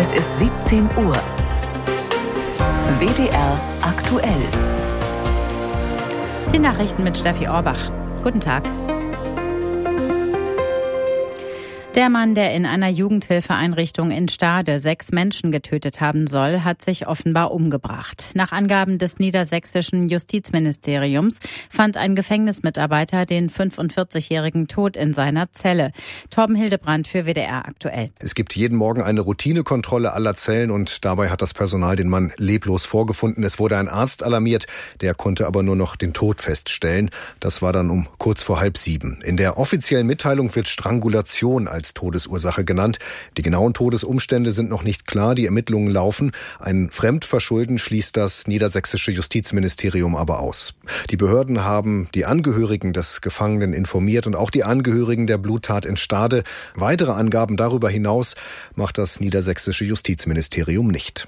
Es ist 17 Uhr. WDR aktuell. Die Nachrichten mit Steffi Orbach. Guten Tag. Der Mann, der in einer Jugendhilfeeinrichtung in Stade 6 Menschen getötet haben soll, hat sich offenbar umgebracht. Nach Angaben des niedersächsischen Justizministeriums fand ein Gefängnismitarbeiter den 45-Jährigen tot in seiner Zelle. Torben Hildebrandt für WDR aktuell. Es gibt jeden Morgen eine Routinekontrolle aller Zellen und dabei hat das Personal den Mann leblos vorgefunden. Es wurde ein Arzt alarmiert, der konnte aber nur noch den Tod feststellen. Das war dann um kurz vor 6:30. In der offiziellen Mitteilung wird Strangulation als Todesursache genannt. Die genauen Todesumstände sind noch nicht klar, die Ermittlungen laufen. Ein Fremdverschulden schließt das niedersächsische Justizministerium aber aus. Die Behörden haben die Angehörigen des Gefangenen informiert und auch die Angehörigen der Bluttat in Stade. Weitere Angaben darüber hinaus macht das niedersächsische Justizministerium nicht.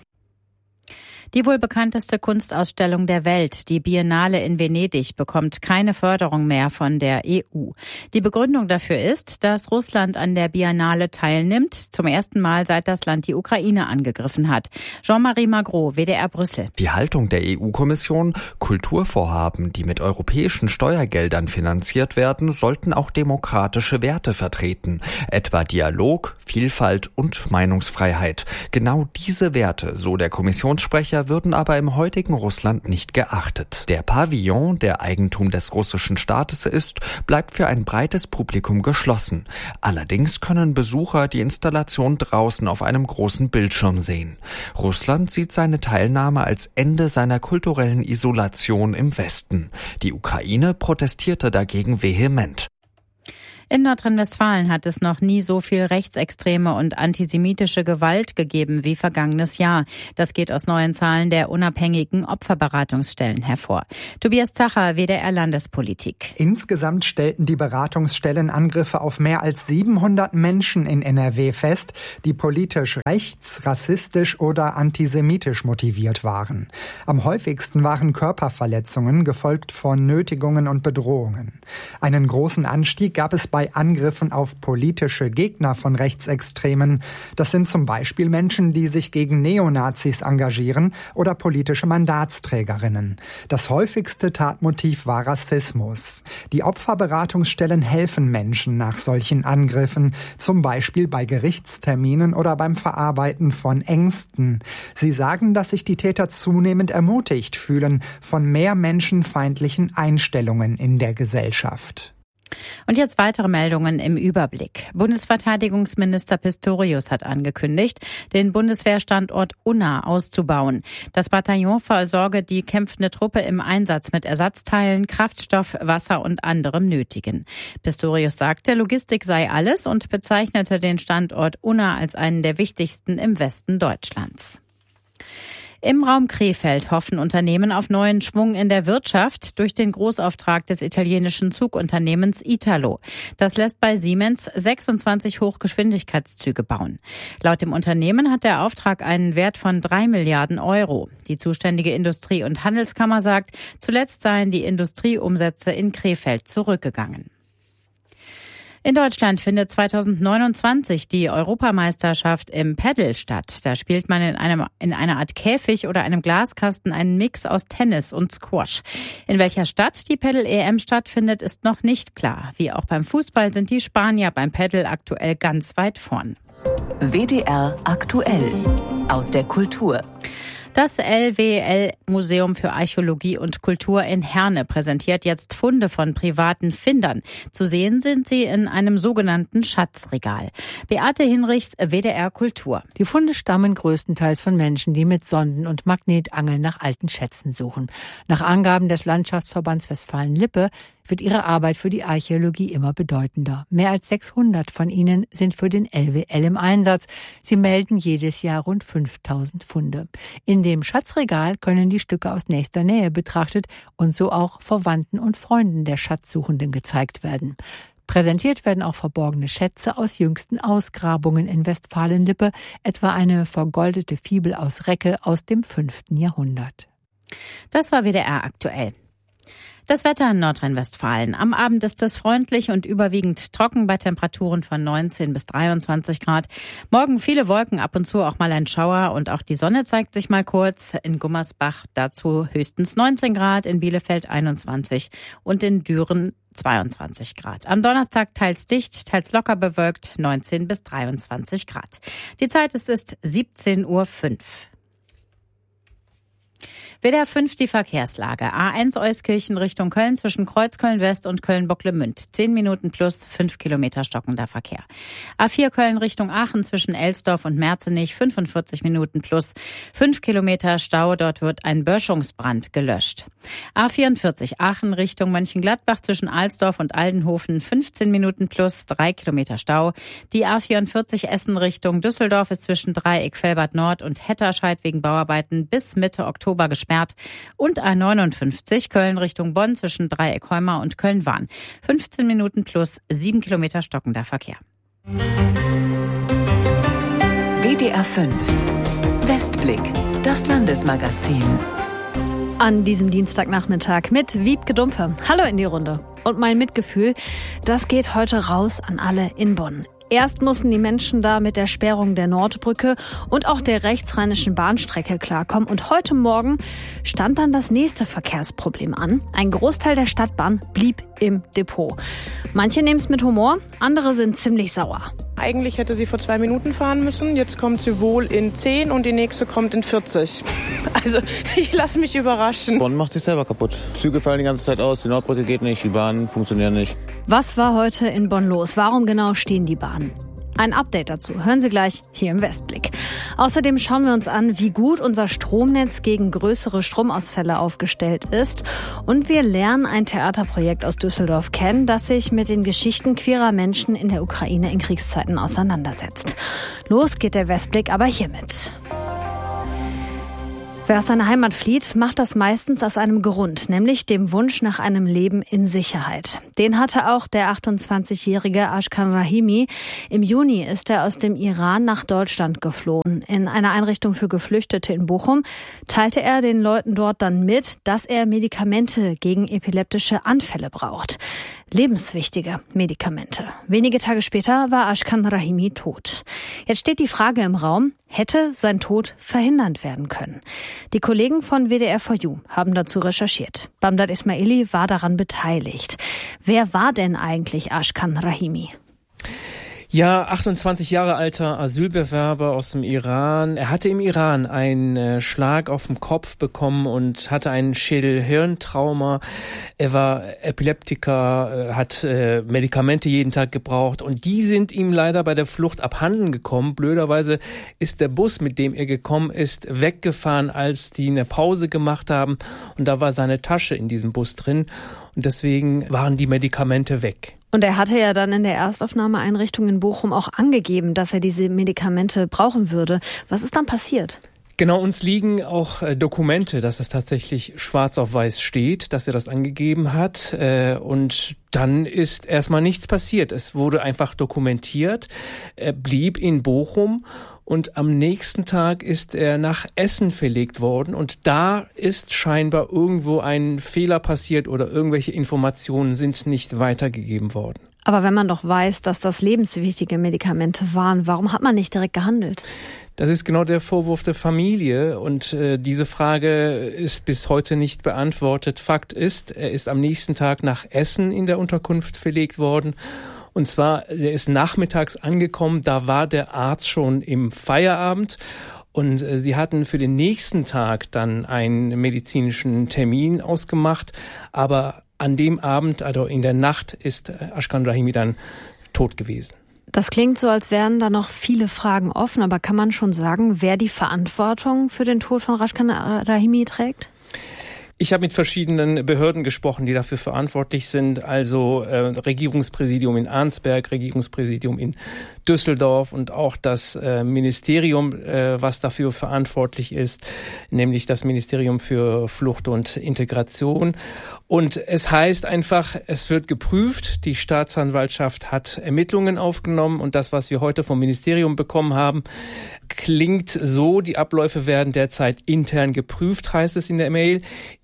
Die wohl bekannteste Kunstausstellung der Welt, die Biennale in Venedig, bekommt keine Förderung mehr von der EU. Die Begründung dafür ist, dass Russland an der Biennale teilnimmt, zum ersten Mal seit das Land die Ukraine angegriffen hat. Jean-Marie Magro, WDR Brüssel. Die Haltung der EU-Kommission: Kulturvorhaben, die mit europäischen Steuergeldern finanziert werden, sollten auch demokratische Werte vertreten, etwa Dialog, Vielfalt und Meinungsfreiheit. Genau diese Werte, so der Kommissionssprecher, würden aber im heutigen Russland nicht geachtet. Der Pavillon, der Eigentum des russischen Staates ist, bleibt für ein breites Publikum geschlossen. Allerdings können Besucher die Installation draußen auf einem großen Bildschirm sehen. Russland sieht seine Teilnahme als Ende seiner kulturellen Isolation im Westen. Die Ukraine protestierte dagegen vehement. In Nordrhein-Westfalen hat es noch nie so viel rechtsextreme und antisemitische Gewalt gegeben wie vergangenes Jahr. Das geht aus neuen Zahlen der unabhängigen Opferberatungsstellen hervor. Tobias Zacher, WDR Landespolitik. Insgesamt stellten die Beratungsstellen Angriffe auf mehr als 700 Menschen in NRW fest, die politisch rechts, rassistisch oder antisemitisch motiviert waren. Am häufigsten waren Körperverletzungen, gefolgt von Nötigungen und Bedrohungen. Einen großen Anstieg gab es bei Angriffen auf politische Gegner von Rechtsextremen. Das sind zum Beispiel Menschen, die sich gegen Neonazis engagieren oder politische Mandatsträgerinnen. Das häufigste Tatmotiv war Rassismus. Die Opferberatungsstellen helfen Menschen nach solchen Angriffen, zum Beispiel bei Gerichtsterminen oder beim Verarbeiten von Ängsten. Sie sagen, dass sich die Täter zunehmend ermutigt fühlen von mehr menschenfeindlichen Einstellungen in der Gesellschaft. Und jetzt weitere Meldungen im Überblick. Bundesverteidigungsminister Pistorius hat angekündigt, den Bundeswehrstandort Unna auszubauen. Das Bataillon versorge die kämpfende Truppe im Einsatz mit Ersatzteilen, Kraftstoff, Wasser und anderem Nötigen. Pistorius sagte, Logistik sei alles und bezeichnete den Standort Unna als einen der wichtigsten im Westen Deutschlands. Im Raum Krefeld hoffen Unternehmen auf neuen Schwung in der Wirtschaft durch den Großauftrag des italienischen Zugunternehmens Italo. Das lässt bei Siemens 26 Hochgeschwindigkeitszüge bauen. Laut dem Unternehmen hat der Auftrag einen Wert von 3 Milliarden Euro. Die zuständige Industrie- und Handelskammer sagt, zuletzt seien die Industrieumsätze in Krefeld zurückgegangen. In Deutschland findet 2029 die Europameisterschaft im Paddel statt. Da spielt man in einer Art Käfig oder einem Glaskasten einen Mix aus Tennis und Squash. In welcher Stadt die Paddel-EM stattfindet, ist noch nicht klar. Wie auch beim Fußball sind die Spanier beim Paddel aktuell ganz weit vorn. WDR aktuell aus der Kultur. Das LWL-Museum für Archäologie und Kultur in Herne präsentiert jetzt Funde von privaten Findern. Zu sehen sind sie in einem sogenannten Schatzregal. Beate Hinrichs, WDR Kultur. Die Funde stammen größtenteils von Menschen, die mit Sonden und Magnetangeln nach alten Schätzen suchen. Nach Angaben des Landschaftsverbands Westfalen-Lippe wird ihre Arbeit für die Archäologie immer bedeutender. Mehr als 600 von ihnen sind für den LWL im Einsatz. Sie melden jedes Jahr rund 5000 Funde. In dem Schatzregal können die Stücke aus nächster Nähe betrachtet und so auch Verwandten und Freunden der Schatzsuchenden gezeigt werden. Präsentiert werden auch verborgene Schätze aus jüngsten Ausgrabungen in Westfalen-Lippe, etwa eine vergoldete Fibel aus Recke aus dem 5. Jahrhundert. Das war WDR aktuell. Das Wetter in Nordrhein-Westfalen. Am Abend ist es freundlich und überwiegend trocken bei Temperaturen von 19 bis 23 Grad. Morgen viele Wolken, ab und zu auch mal ein Schauer und auch die Sonne zeigt sich mal kurz. In Gummersbach dazu höchstens 19 Grad, in Bielefeld 21 und in Düren 22 Grad. Am Donnerstag teils dicht, teils locker bewölkt, 19 bis 23 Grad. Die Zeit ist 17:05 Uhr. WDR 5 die Verkehrslage. A1 Euskirchen Richtung Köln zwischen Kreuzköln-West und Köln-Bocklemünd. 10 Minuten plus 5 Kilometer stockender Verkehr. A4 Köln Richtung Aachen zwischen Elsdorf und Merzenich 45 Minuten plus 5 Kilometer Stau. Dort wird ein Böschungsbrand gelöscht. A44 Aachen Richtung Mönchengladbach zwischen Alsdorf und Aldenhofen 15 Minuten plus 3 Kilometer Stau. Die A44 Essen Richtung Düsseldorf ist zwischen Dreieck Velbert Nord und Hetterscheid wegen Bauarbeiten bis Mitte Oktober gesperrt. Und A59 Köln Richtung Bonn zwischen Dreieck Heumar und Köln-Wahn. 15 Minuten plus 7 Kilometer stockender Verkehr. WDR 5 Westblick, das Landesmagazin. An diesem Dienstagnachmittag mit Wiebke Dumpe. Hallo in die Runde. Und mein Mitgefühl, das geht heute raus an alle in Bonn. Erst mussten die Menschen da mit der Sperrung der Nordbrücke und auch der rechtsrheinischen Bahnstrecke klarkommen. Und heute Morgen stand dann das nächste Verkehrsproblem an. Ein Großteil der Stadtbahn blieb im Depot. Manche nehmen es mit Humor, andere sind ziemlich sauer. Eigentlich hätte sie vor 2 Minuten fahren müssen. Jetzt kommt sie wohl in 10 und die nächste kommt in 40. Also ich lasse mich überraschen. Bonn macht sich selber kaputt. Züge fallen die ganze Zeit aus, die Nordbrücke geht nicht, die Bahnen funktionieren nicht. Was war heute in Bonn los? Warum genau stehen die Bahnen? Ein Update dazu hören Sie gleich hier im Westblick. Außerdem schauen wir uns an, wie gut unser Stromnetz gegen größere Stromausfälle aufgestellt ist. Und wir lernen ein Theaterprojekt aus Düsseldorf kennen, das sich mit den Geschichten queerer Menschen in der Ukraine in Kriegszeiten auseinandersetzt. Los geht der Westblick aber hiermit. Wer aus seiner Heimat flieht, macht das meistens aus einem Grund, nämlich dem Wunsch nach einem Leben in Sicherheit. Den hatte auch der 28-jährige Ashkan Rahimi. Im Juni ist er aus dem Iran nach Deutschland geflohen. In einer Einrichtung für Geflüchtete in Bochum teilte er den Leuten dort dann mit, dass er Medikamente gegen epileptische Anfälle braucht. Lebenswichtige Medikamente. Wenige Tage später war Ashkan Rahimi tot. Jetzt steht die Frage im Raum, hätte sein Tod verhindert werden können? Die Kollegen von WDR4U haben dazu recherchiert. Bamdad Ismaili war daran beteiligt. Wer war denn eigentlich Ashkan Rahimi? Ja, 28 Jahre alter Asylbewerber aus dem Iran. Er hatte im Iran einen Schlag auf den Kopf bekommen und hatte ein Schädel-Hirntrauma. Er war Epileptiker, hat Medikamente jeden Tag gebraucht und die sind ihm leider bei der Flucht abhanden gekommen. Blöderweise ist der Bus, mit dem er gekommen ist, weggefahren, als die eine Pause gemacht haben und da war seine Tasche in diesem Bus drin und deswegen waren die Medikamente weg. Und er hatte ja dann in der Erstaufnahmeeinrichtung in Bochum auch angegeben, dass er diese Medikamente brauchen würde. Was ist dann passiert? Genau, uns liegen auch Dokumente, dass es tatsächlich schwarz auf weiß steht, dass er das angegeben hat. Und dann ist erstmal nichts passiert. Es wurde einfach dokumentiert. Er blieb in Bochum. Und am nächsten Tag ist er nach Essen verlegt worden und da ist scheinbar irgendwo ein Fehler passiert oder irgendwelche Informationen sind nicht weitergegeben worden. Aber wenn man doch weiß, dass das lebenswichtige Medikamente waren, warum hat man nicht direkt gehandelt? Das ist genau der Vorwurf der Familie und diese Frage ist bis heute nicht beantwortet. Fakt ist, er ist am nächsten Tag nach Essen in der Unterkunft verlegt worden. Und zwar, er ist nachmittags angekommen, da war der Arzt schon im Feierabend und sie hatten für den nächsten Tag dann einen medizinischen Termin ausgemacht, aber an dem Abend, also in der Nacht, ist Ashkan Rahimi dann tot gewesen. Das klingt so, als wären da noch viele Fragen offen, aber kann man schon sagen, wer die Verantwortung für den Tod von Ashkan Rahimi trägt? Ich habe mit verschiedenen Behörden gesprochen, die dafür verantwortlich sind, also Regierungspräsidium in Arnsberg, Regierungspräsidium in Düsseldorf und auch das Ministerium, was dafür verantwortlich ist, nämlich das Ministerium für Flucht und Integration. Und es heißt einfach, es wird geprüft, die Staatsanwaltschaft hat Ermittlungen aufgenommen und das, was wir heute vom Ministerium bekommen haben, klingt so, die Abläufe werden derzeit intern geprüft, heißt es in der Mail.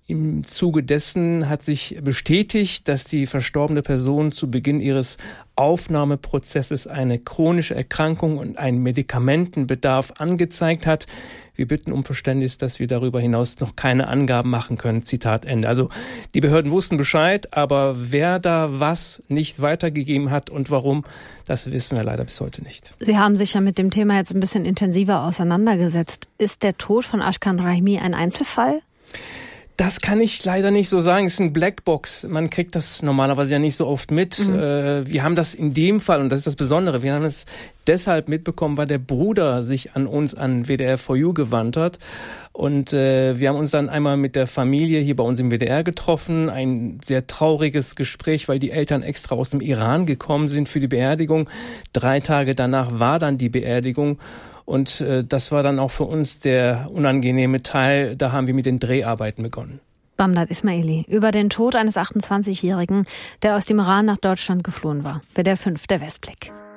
Im Zuge dessen hat sich bestätigt, dass die verstorbene Person zu Beginn ihres Aufnahmeprozesses eine chronische Erkrankung und einen Medikamentenbedarf angezeigt hat. Wir bitten um Verständnis, dass wir darüber hinaus noch keine Angaben machen können. Zitat Ende. Also die Behörden wussten Bescheid, aber wer da was nicht weitergegeben hat und warum, das wissen wir leider bis heute nicht. Sie haben sich ja mit dem Thema jetzt ein bisschen intensiver auseinandergesetzt. Ist der Tod von Ashkan Rahimi ein Einzelfall? Das kann ich leider nicht so sagen. Es ist ein Blackbox. Man kriegt das normalerweise ja nicht so oft mit. Wir haben das in dem Fall, und das ist das Besondere, wir haben es deshalb mitbekommen, weil der Bruder sich an WDR 4U gewandt hat. Und wir haben uns dann einmal mit der Familie hier bei uns im WDR getroffen. Ein sehr trauriges Gespräch, weil die Eltern extra aus dem Iran gekommen sind für die Beerdigung. 3 Tage danach war dann die Beerdigung. Und das war dann auch für uns der unangenehme Teil. Da haben wir mit den Dreharbeiten begonnen. Bamdad Ismaili über den Tod eines 28-Jährigen, der aus dem Iran nach Deutschland geflohen war. WDR 5, der Westblick.